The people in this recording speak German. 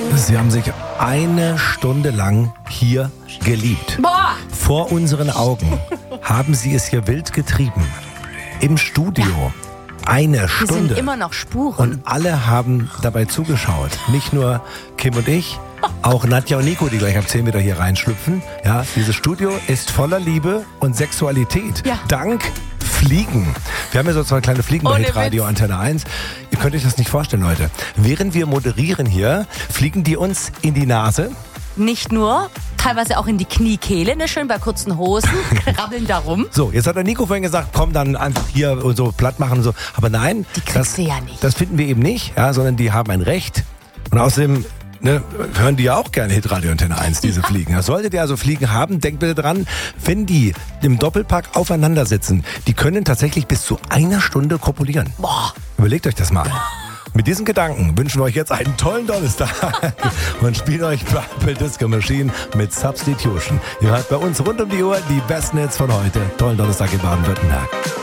Sie haben sich eine Stunde lang hier geliebt. Boah! Vor unseren Augen haben Sie es hier wild getrieben. Im Studio. Eine Hier Stunde. sind immer noch Spuren. Und alle haben dabei zugeschaut. Nicht nur Kim und ich, auch Nadja und Nico, die gleich ab 10 Meter hier reinschlüpfen. Ja, dieses Studio ist voller Liebe und Sexualität. Ja. Dank Fliegen. Wir haben ja so 2 kleine Fliegen bei Ohne Hitradio Witz. Antenne 1. Ihr könnt euch das nicht vorstellen, Leute. Während wir moderieren hier, fliegen die uns in die Nase. Nicht nur, teilweise auch in die Kniekehle, ne, schön bei kurzen Hosen, krabbeln da rum. So, jetzt hat der Nico vorhin gesagt, komm dann einfach hier und so platt machen und so. Aber nein, Die kriegst du ja nicht. Das finden wir eben nicht, ja, sondern die haben ein Recht. Und außerdem hören die ja auch gerne Hitradio Antenne 1, diese Fliegen. Ja, solltet ihr also Fliegen haben, denkt bitte dran, wenn die im Doppelpack aufeinander sitzen, die können tatsächlich bis zu 1 Stunde kopulieren. Boah. Überlegt euch das mal. Mit diesen Gedanken wünschen wir euch jetzt einen tollen Donnerstag und spielen euch Purple Disco Machine mit Substitution. Ihr hört bei uns rund um die Uhr die besten Hits von heute. Tollen Donnerstag in Baden-Württemberg.